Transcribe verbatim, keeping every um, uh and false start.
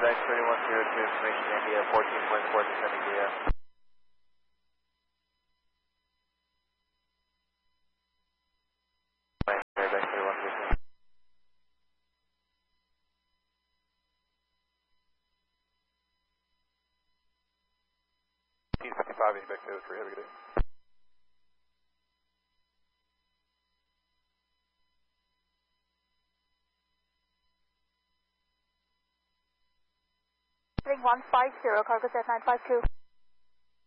X thirty-one zero two, information India, fourteen point four percent India. X thirty-one zero two. T fifty-five, back to three, have a good day. one five zero, cargo set nine five two.